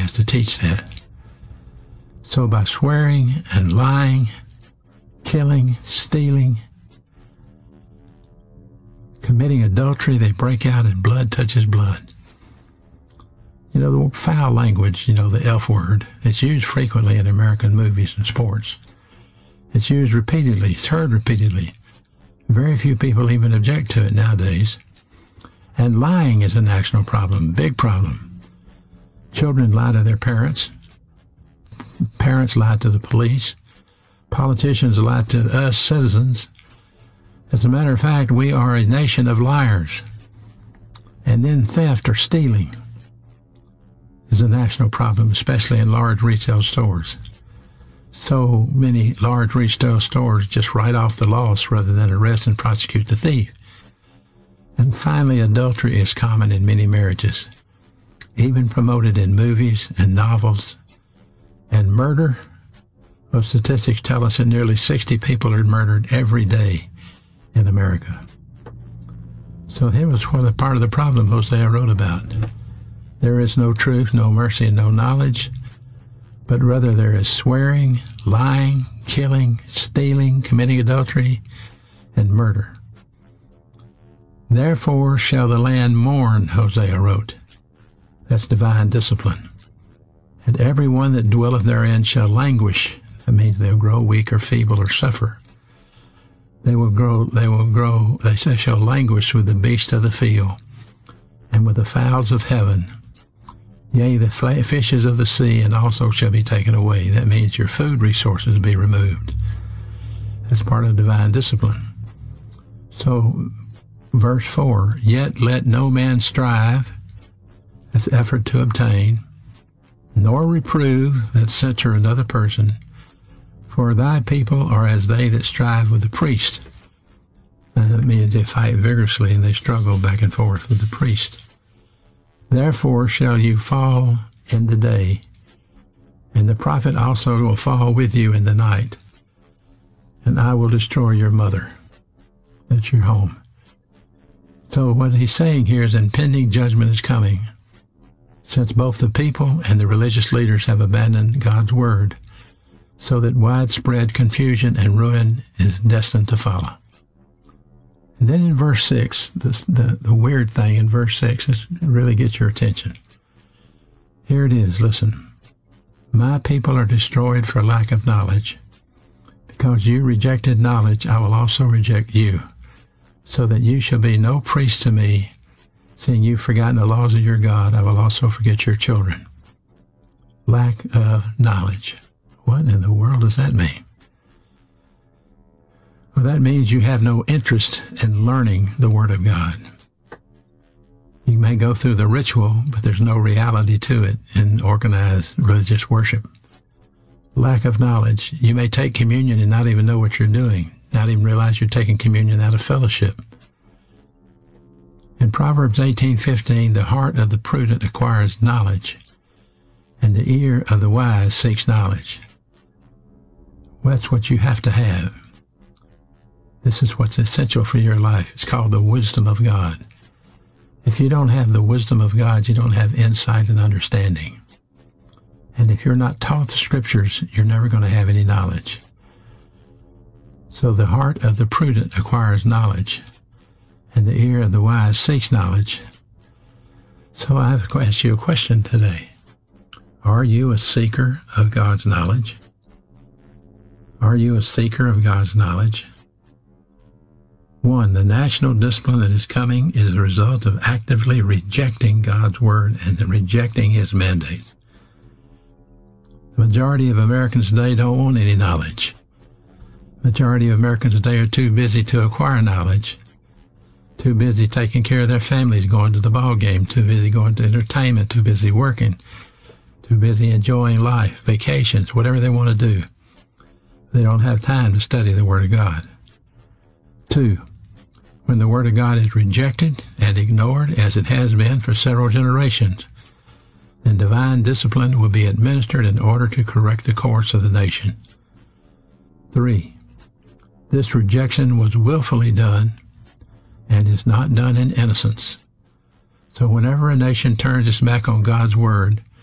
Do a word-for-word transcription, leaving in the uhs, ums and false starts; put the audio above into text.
has to teach that. So by swearing and lying, killing, stealing, committing adultery, they break out and blood touches blood. You know, the foul language, you know, the F word, it's used frequently in American movies and sports. It's used repeatedly. It's heard repeatedly. Very few people even object to it nowadays. And lying is a national problem, big problem. Children lie to their parents. Parents lie to the police. Politicians lie to us citizens. As a matter of fact, we are a nation of liars. And then theft or stealing is a national problem, especially in large retail stores. So many large retail stores just write off the loss rather than arrest and prosecute the thief. And finally, adultery is common in many marriages, even promoted in movies and novels. And murder, well, statistics tell us that nearly sixty people are murdered every day in America. So here was one of the part of the problem Hosea wrote about. There is no truth, no mercy, and no knowledge, but rather there is swearing, lying, killing, stealing, committing adultery, and murder. Therefore shall the land mourn, Hosea wrote. That's divine discipline. And every one that dwelleth therein shall languish. That means they'll grow weak or feeble or suffer. They will grow, they will grow, they shall languish with the beasts of the field and with the fowls of heaven. Yea, the fishes of the sea, and also shall be taken away. That means your food resources will be removed. That's part of divine discipline. So, verse four, yet let no man strive, that's effort to obtain, nor reprove, that's censure another person, for thy people are as they that strive with the priest. And that means they fight vigorously and they struggle back and forth with the priest. Therefore shall you fall in the day, and the prophet also will fall with you in the night, and I will destroy your mother. That's your home. So what he's saying here is impending judgment is coming, since both the people and the religious leaders have abandoned God's word, so that widespread confusion and ruin is destined to follow. And then in verse six, this, the, the weird thing in verse six is really gets your attention. Here it is, listen. My people are destroyed for lack of knowledge. Because you rejected knowledge, I will also reject you, so that you shall be no priest to me. Seeing you've forgotten the laws of your God, I will also forget your children. Lack of knowledge. What in the world does that mean? Well, that means you have no interest in learning the Word of God. You may go through the ritual, but there's no reality to it in organized religious worship. Lack of knowledge. You may take communion and not even know what you're doing, not even realize you're taking communion out of fellowship. In Proverbs eighteen fifteen, the heart of the prudent acquires knowledge, and the ear of the wise seeks knowledge. Well, that's what you have to have. This is what's essential for your life. It's called the wisdom of God. If you don't have the wisdom of God, you don't have insight and understanding. And if you're not taught the scriptures, you're never going to have any knowledge. So the heart of the prudent acquires knowledge, and the ear of the wise seeks knowledge. So I have to ask you a question today. Are you a seeker of God's knowledge? Are you a seeker of God's knowledge? One, the national discipline that is coming is a result of actively rejecting God's word and rejecting his mandates. The majority of Americans today don't want any knowledge. The majority of Americans today are too busy to acquire knowledge, too busy taking care of their families, going to the ball game, too busy going to entertainment, too busy working, too busy enjoying life, vacations, whatever they want to do. They don't have time to study the Word of God. Two, when the Word of God is rejected and ignored, as it has been for several generations, then divine discipline will be administered in order to correct the course of the nation. Three, this rejection was willfully done and is not done in innocence. So whenever a nation turns its back on God's Word,